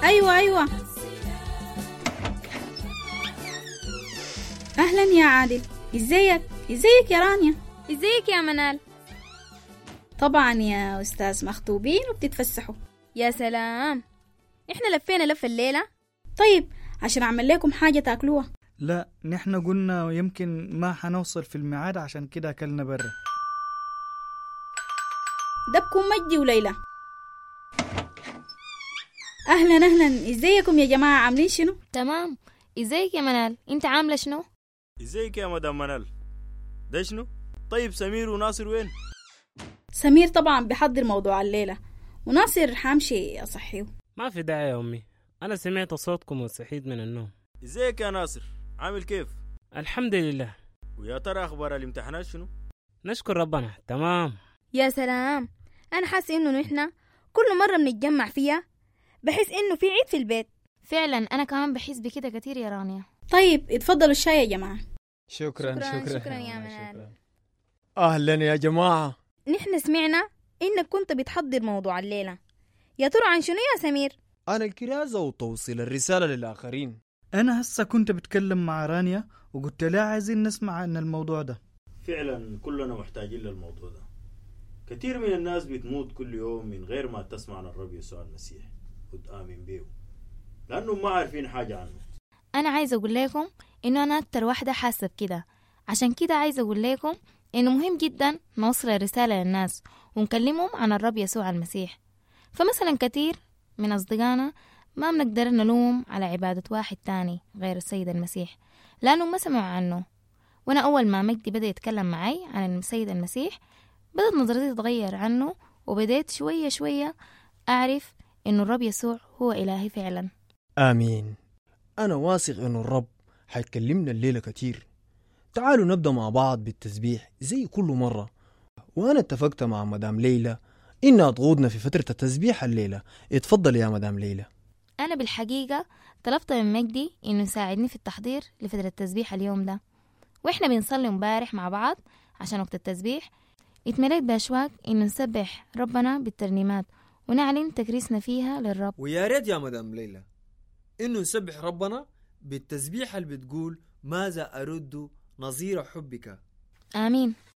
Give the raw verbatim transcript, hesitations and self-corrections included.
أيوة أيوة. أهلا يا عادل، إزيك؟ إزيك يا رانيا؟ إزيك يا منال؟ طبعا يا أستاذ، مخطوبين وبتتفسحوا. يا سلام، إحنا لفينا لف الليلة. طيب عشان أعمل لكم حاجة تاكلوها. لا، نحن قلنا يمكن ما حنوصل في الميعاد، عشان كده أكلنا برا. دبكم مجدي وليلى. أهلا أهلا، إزيكم يا جماعة؟ عاملين شنو؟ تمام. إزيك يا منال؟ أنت عاملة شنو؟ إزيك يا مدام منال؟ ده شنو؟ طيب سمير وناصر وين؟ سمير طبعا بيحضر موضوع الليلة، وناصر حامشي أصحيه. ما في داعي يا أمي، أنا سمعت صوتكم وصحيت من النوم. إزيك يا ناصر؟ عامل كيف؟ الحمد لله. ويا ترى أخبار الامتحانات شنو؟ نشكر ربنا تمام. يا سلام، أنا حاسة إنه نحن كل مرة بنتجمع فيها بحس إنه في عيد في البيت. فعلا أنا كمان بحس بكده كتير يا رانيا. طيب اتفضلوا الشاي يا جماعة. شكرا شكرا شكرا, شكرا يا منال. أهلا يا جماعة. نحن سمعنا إنك كنت بتحضر موضوع الليلة، يا ترى عن شنو يا سمير؟ عن الكرازة وتوصيل الرسالة للآخرين. أنا هسه كنت بتكلم مع رانيا وقلت لها عايزين نسمع عن الموضوع ده. فعلا كلنا محتاجين للموضوع ده. كثير من الناس بتموت كل يوم من غير ما تسمع عن الرب يسوع المسيح وتآمن بيه، لأنهم ما عارفين حاجة عنه. أنا عايزة أقول لكم إنه أنا أكتر واحدة حاسة بكده، عشان كده عايزة أقول لكم إنه مهم جدا نوصل الرسالة للناس ونكلمهم عن الرب يسوع المسيح. فمثلا كتير من أصدقائنا ما بنقدر نلوم على عبادة واحد تاني غير السيد المسيح لأنه ما سمعوا عنه. وأنا أول ما مجدي بدأ يتكلم معي عن السيد المسيح بدأت نظرتي تتغير عنه، وبدأت شوية شوية أعرف إنه الرب يسوع هو إلهي فعلا. آمين. أنا واثق إنه الرب حيتكلمنا الليلة كتير. تعالوا نبدأ مع بعض بالتسبيح زي كل مرة، وأنا اتفقت مع مدام ليلى إنها تغوضنا في فترة التسبيح الليلة. اتفضل يا مدام ليلى. أنا بالحقيقة طلبت من مجدي إنه يساعدني في التحضير لفترة التسبيح اليوم ده، وإحنا بنصلي مبارح مع بعض عشان وقت التسبيح اتمليت بأشواق إنه نسبح ربنا بالترنيمات ونعلن تكريسنا فيها للرب. ويا ريت يا مدام ليلى إنه نسبح ربنا بالتسبيح اللي بتقول ماذا أرد نظير حبك. آمين.